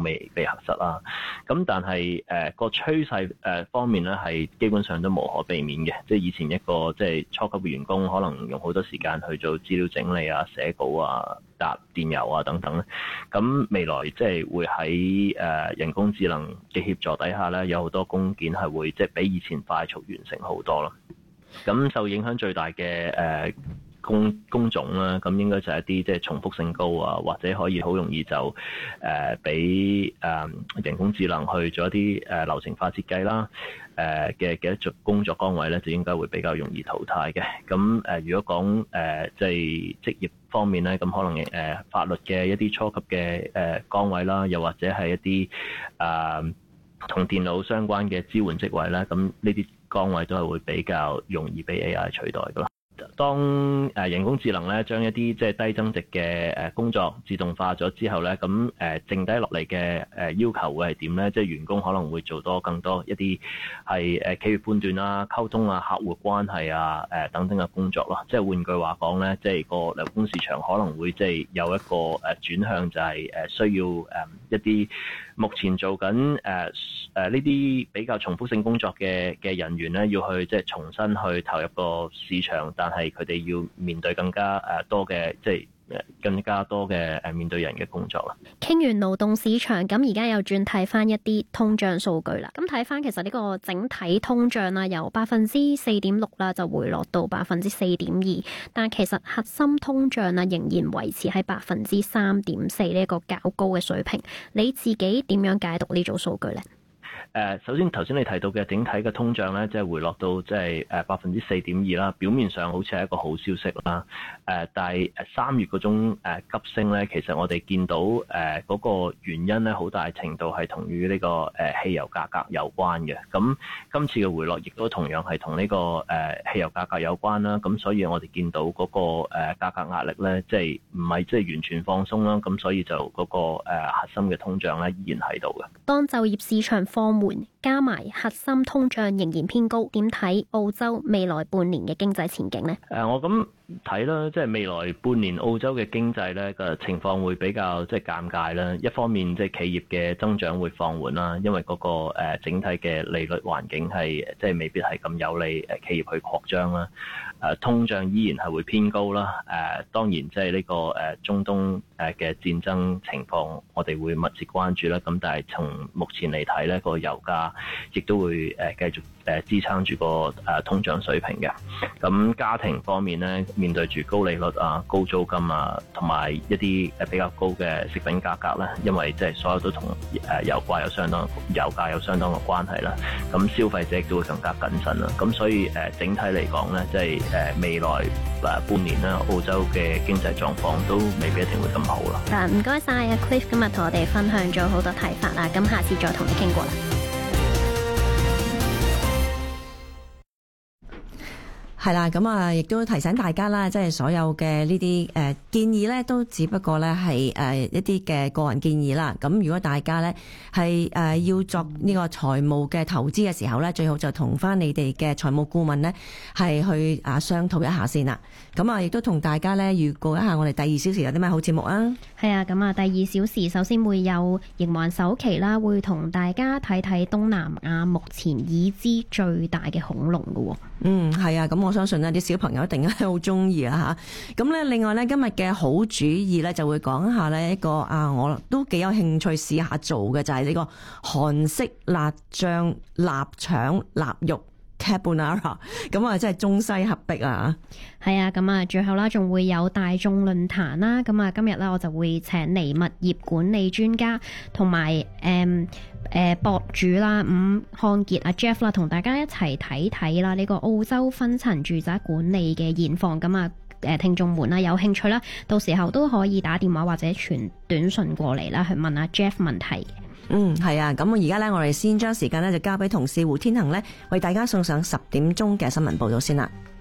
未被核實啦。咁但係個趨勢方面咧，係基本上都無可避免嘅。即係以前一個即係初級嘅員工，可能用好多時間去做資料整理啊、寫稿啊、答電郵啊等等咧。咁未來即係會喺人工智能嘅協助底下咧，有好多工件係會即係比以前快速完成好多咯。咁受影響最大嘅工種啦，咁應該就係一啲即係重複性高啊，或者可以好容易就俾人工智能去做一啲流程化設計啦嘅一種工作崗位咧，就應該會比較容易淘汰嘅。咁如果講即係職業方面咧，咁可能法律嘅一啲初級嘅崗位啦，又或者係一啲同電腦相關嘅支援職位咧，咁呢啲崗位都係會比較容易被 AI 取代噶啦。當人工智能咧將一啲即係低增值嘅工作自動化咗之後咧，咁剩低落嚟嘅要求會係點咧？即係員工可能會做多更多一啲係企業判斷啊、溝通啊、客戶關係啊等等嘅工作咯。即係換句話講咧，即係個勞工市場可能會即係有一個轉向，就係需要一啲目前做緊呢啲比較重複性工作嘅人員咧，要去即係重新去投入個市場，但係佢哋要面對更加多嘅即係更加多嘅面對人嘅工作啦。 傾完勞動市場，咁而家又轉睇翻一啲通脹數據啦。咁睇翻其實呢個整體通脹啦，由4.6%啦就回落到4.2%，但其實核心通脹啊仍然維持喺3.4%呢一個較高嘅水平。你自己點樣解讀呢組數據呢？ 首先頭先你提到嘅整體嘅通脹咧，即係回落到即係4.2%啦，表面上好似係一個好消息啦。但係3月嗰種急升咧，其實我哋見到嗰個原因咧，好大程度係同於呢個汽油價格有關嘅。咁今次嘅回落亦都同樣係同呢個汽油價格有關啦。咁所以我哋見到嗰個價格壓力咧，即係唔係即係完全放鬆啦。咁所以就嗰個核心嘅通脹咧依然喺度嘅。 當就業市場放緩，加埋核心通脹仍然偏高，點睇澳洲未來半年嘅經濟前景呢？ 我咁睇啦，即係未來半年澳洲嘅經濟咧個情況會比較即係尷尬啦。一方面即係企業嘅增長會放緩啦，因為嗰個整體嘅利率環境係即係未必係咁有利企業去擴張啦。通脹依然係會偏高啦。當然即係呢個中東嘅戰爭情況，我哋會密切關注啦。咁但係從目前嚟睇咧，個油價亦都會繼續支撐住個通脹水平嘅。咁家庭方面咧，面對住高利率啊、高租金啊，同埋一啲比較高嘅食品價格啦，因為即係所有都同油價有相當嘅關係啦。咁消費者亦都會更加謹慎啦。咁所以整體嚟講咧，即係未來半年啦，澳洲嘅經濟狀況都未必一定會咁好啦。 嗱，唔該晒阿 Cliff 今日同我哋分享咗好多睇法啦。咁下次再同你傾過啦。 係啦，咁啊，亦都提醒大家啦，即係所有嘅呢啲建議咧，都只不過咧係一啲嘅個人建議啦。咁如果大家咧係要作呢個財務嘅投資嘅時候咧，最好就同翻你哋嘅財務顧問咧係去商討一下先啦。咁啊，亦都同大家咧預告一下我哋第2小時有啲咩好節目啊。係啊，咁啊，第2小時首先會有營環首期啦，會同大家睇睇東南亞目前已知最大嘅恐龍㗎喎。係啊，咁我相信呢啲小朋友一定係好中意啊吓。咁咧，另外咧，今日嘅好主意咧就會講下咧一個我都幾有興趣試下做嘅，就係呢個韓式辣醬臘腸臘肉 Carbonara。咁啊，真係中西合璧啊！係啊，咁啊，最後啦，仲會有大眾論壇啦。咁啊，今日咧我就會請嚟物業管理專家同埋博主啦，伍漢傑阿 Jeff 啦，同大家一齊睇睇啦呢個澳洲分層住宅管理嘅現況。咁啊，聽眾們啦，有興趣啦，到時候都可以打電話或者傳短信過嚟啦，去問阿 Jeff 問題。係啊，咁而家咧，我哋先將時間咧就交俾同事胡天恒咧，為大家送上10點鐘嘅新聞報道先啦。